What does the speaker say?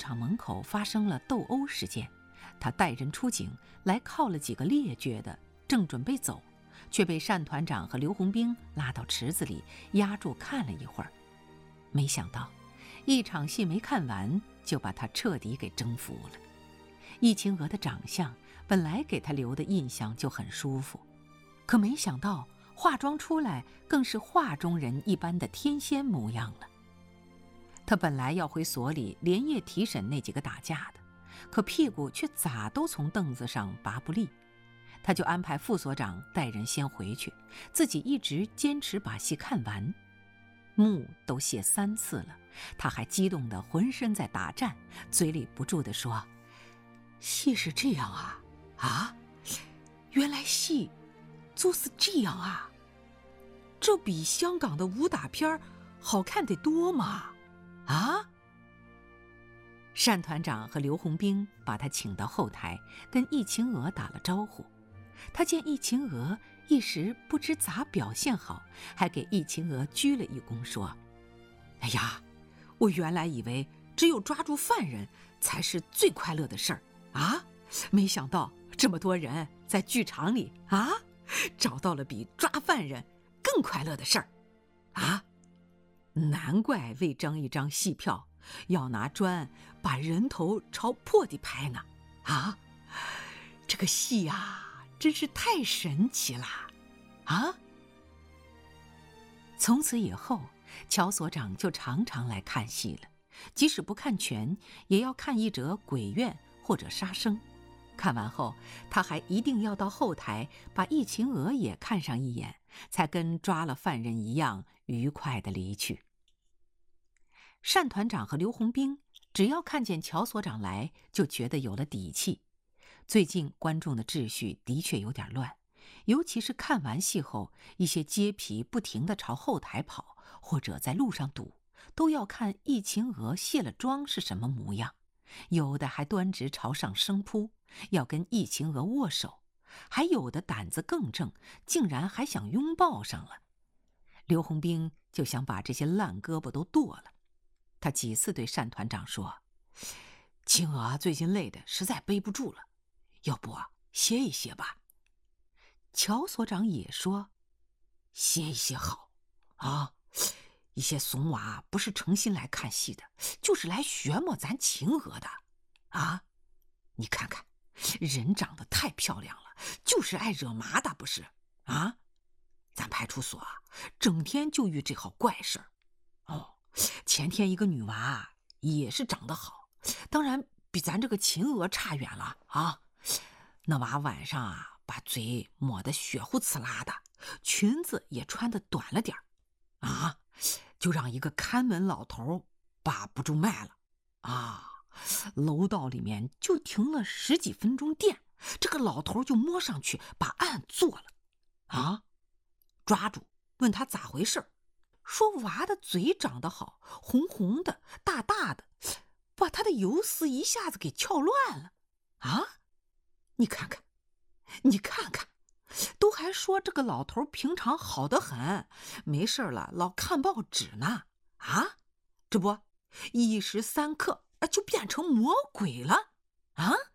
场门口发生了斗殴事件，他带人出警来铐了几个劣倔的，正准备走，却被单团长和刘洪兵拉到池子里压住看了一会儿。没想到一场戏没看完，就把他彻底给征服了。易秦娥的长相本来给他留的印象就很舒服，可没想到化妆出来更是画中人一般的天仙模样了。他本来要回所里连夜提审那几个打架的，可屁股却咋都从凳子上拔不利。他就安排副所长带人先回去，自己一直坚持把戏看完。幕都谢3次了，他还激动得浑身在打颤，嘴里不住地说：“戏是这样啊，啊，原来戏就是这样啊，这比香港的武打片好看得多嘛，啊？”单团长和刘洪兵把他请到后台，跟易秦娥打了招呼。他见易秦娥一时不知咋表现好，还给易秦娥鞠了一躬，说：“哎呀，我原来以为只有抓住犯人才是最快乐的事儿啊，没想到这么多人在剧场里啊，找到了比抓犯人更快乐的事儿啊！难怪为争一张戏票要拿砖把人头朝破地拍呢啊！这个戏啊，真是太神奇了啊！”从此以后，乔所长就常常来看戏了，即使不看全，也要看一折鬼怨或者杀生。看完后，他还一定要到后台把易秦娥也看上一眼，才跟抓了犯人一样愉快地离去。单团长和刘洪兵只要看见乔所长来，就觉得有了底气。最近观众的秩序的确有点乱，尤其是看完戏后，一些街痞不停地朝后台跑，或者在路上堵，都要看易秦娥卸了妆是什么模样。有的还端直朝上生扑，要跟易秦娥握手，还有的胆子更正，竟然还想拥抱上了。刘洪兵就想把这些烂胳膊都剁了。他几次对单团长说：“秦娥最近累得实在背不住了，要不歇一歇吧。”乔所长也说：“歇一歇好啊，一些怂娃不是诚心来看戏的，就是来学摸咱秦娥的啊！你看看，人长得太漂亮了，就是爱惹麻的不是啊？咱派出所整天就遇这好怪事儿。哦，前天一个女娃也是长得好，当然比咱这个秦娥差远了啊！那娃晚上把嘴抹得血乎呲啦的，裙子也穿得短了点啊，就让一个看门老头把不住脉了啊！楼道里面就停了10几分钟电，这个老头就摸上去把案做了啊！抓住问他咋回事，说娃的嘴长得好，红红的大大的，把他的游丝一下子给撬乱了啊！你看看，你看看，都还说这个老头平常好得很，没事了老看报纸呢啊！这不一时3刻就变成魔鬼了啊！